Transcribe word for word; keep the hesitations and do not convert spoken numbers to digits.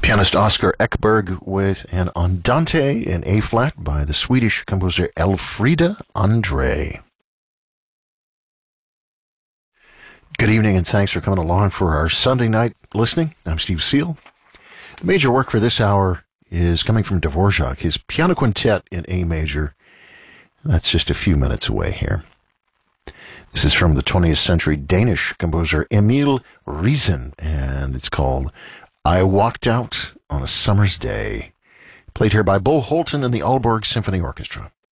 Pianist Oscar Ekberg with an Andante in A-flat by the Swedish composer Elfrida Andre. Good evening and thanks for coming along for our Sunday night listening. I'm Steve Seal. The major work for this hour is coming from Dvorak, his piano quintet in A major. That's just a few minutes away here. This is from the twentieth century Danish composer Emil Riesen, and it's called I Walked Out on a Summer's Day. Played here by Bo Holton and the Aalborg Symphony Orchestra.